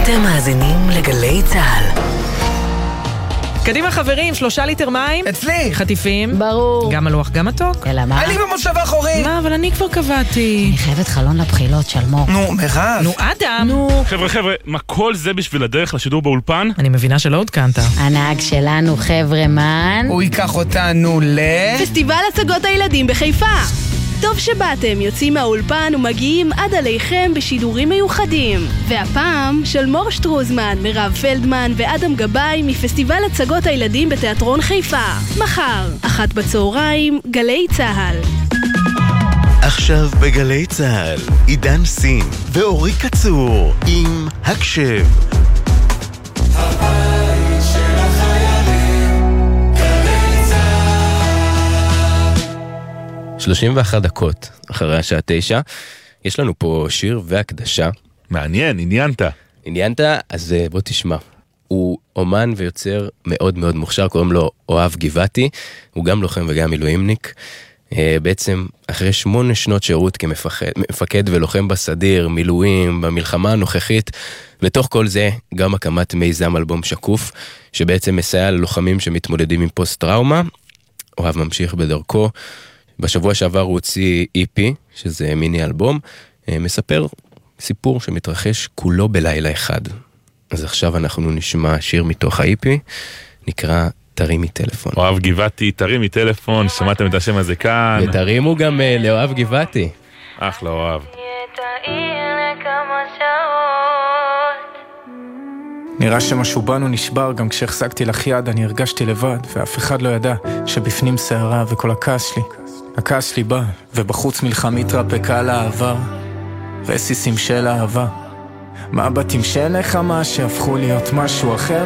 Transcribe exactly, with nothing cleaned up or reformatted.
אתם מאזינים לגלי צהל. קדימה חברים, שלושה ליטר מים. אצלי. חטיפים. ברור. גם הלוח, גם מתוק. אלא מה? אני במושב האחורי. מה, אבל אני כבר קבעתי. אני חייבת חלון לבחילות, שלמור. נו, מירב. נו, אדם. נו. חבר'ה, חבר'ה, מה כל זה בשביל הדרך לשידור באולפן? אני מבינה שלא עודכנת. הנהג שלנו, חבר'ה מן. הוא ייקח אותנו ל... פסטיבל הצגות הילדים בחיפה. טוב שבאתם, יוצאים מהאולפן ומגיעים עד עליכם בשידורים מיוחדים. והפעם של מור שטרוזמן, מירב פלדמן ואדם גבאי מפסטיבל הצגות הילדים בתיאטרון חיפה. מחר, אחת בצהריים, גלי צהל. עכשיו בגלי צהל, עידן סין ואורי קצור עם הקשב. הבית של החיילים, גלי צהל. שלושים ואחת דקות אחרי השעה תשע, יש לנו פה שיר והקדשה. מעניין, עניינת. עניינת? אז בוא תשמע. הוא אומן ויוצר מאוד מאוד מוכשר, קוראים לו אוהב גבעתי, הוא גם לוחם וגם מילואימניק. בעצם אחרי שמונה שנות שירות כמפקד ולוחם בסדיר, מילואים, במלחמה הנוכחית, לתוך כל זה גם הקמת מיזם אלבום שקוף, שבעצם מסייע ללוחמים שמתמודדים עם פוסט-טראומה. אוהב ממשיך בדרכו. בשבוע שעבר הוא הוציא אי פי, שזה מיני אלבום, מספר סיפור שמתרחש כולו בלילה אחד. אז עכשיו אנחנו נשמע שיר מתוך ה-אי פי, נקרא תרימי טלפון. אוהב גבעתי, תרימי טלפון, שמעתם את השם הזה כאן. ותרימו גם uh, לאוהב גבעתי. אחלה אוהב. נראה שמשהו בנו נשבר, גם כשהחזקתי לך יד אני הרגשתי לבד, ואף אחד לא ידע שבפנים שערה וכל הכעס שלי. הכעס שלי בא, ובחוץ מלחמה התרפקה על העבר, ועסיסים של אהבה. מבטים של נחמה שהפכו להיות משהו אחר.